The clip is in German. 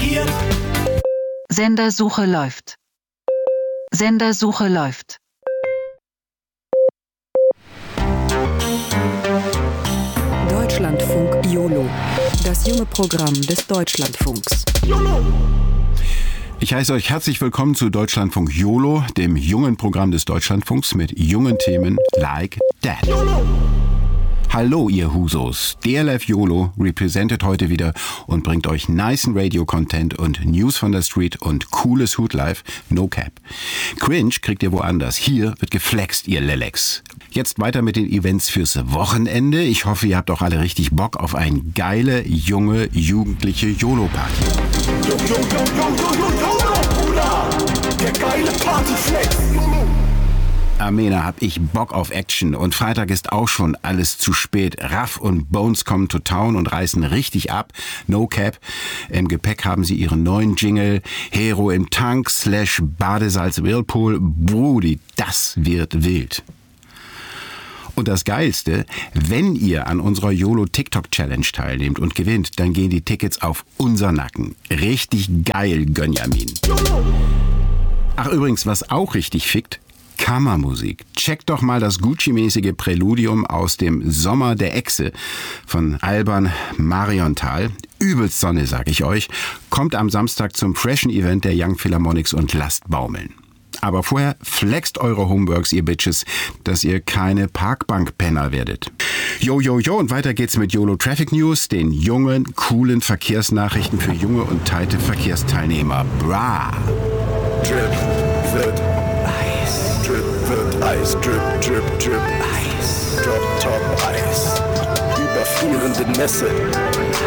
reagiert. Sendersuche läuft. Sendersuche läuft. Deutschlandfunk YOLO, das junge Programm des Deutschlandfunks. Ich heiße euch herzlich willkommen zu Deutschlandfunk YOLO, dem jungen Programm des Deutschlandfunks mit jungen Themen like that. Hallo ihr Husos, DLF YOLO representet heute wieder und bringt euch nicen Radio-Content und News von der Street und cooles Hoodlife, no cap. Cringe kriegt ihr woanders, hier wird geflext, ihr Lelex. Jetzt weiter mit den Events fürs Wochenende. Ich hoffe, ihr habt auch alle richtig Bock auf eine geile, junge, jugendliche YOLO-Party. Bruder, der geile Partyflex. Amena, hab ich Bock auf Action und Freitag ist auch schon alles zu spät. Raff und Bones kommen to town und reißen richtig ab. No cap. Im Gepäck haben sie ihren neuen Jingle. Hero im Tank / Badesalz Whirlpool. Brudi, das wird wild. Und das Geilste, wenn ihr an unserer YOLO TikTok Challenge teilnehmt und gewinnt, dann gehen die Tickets auf unser Nacken. Richtig geil, Gönjamin. Ach übrigens, was auch richtig fickt, Kammermusik. Checkt doch mal das Gucci-mäßige Präludium aus dem Sommer der Echse von Alban Mariontal. Übelst Sonne, sag ich euch. Kommt am Samstag zum freshen Event der Young Philharmonics und lasst baumeln. Aber vorher flext eure Homeworks, ihr Bitches, dass ihr keine Parkbank-Penner werdet. Jo, und weiter geht's mit YOLO Traffic News, den jungen, coolen Verkehrsnachrichten für junge und teite Verkehrsteilnehmer. Bra! Drip wird Eis. Drip wird Eis. Drip, drip, drip. Eis. Drop, top Eis. Überfrierende Nässe.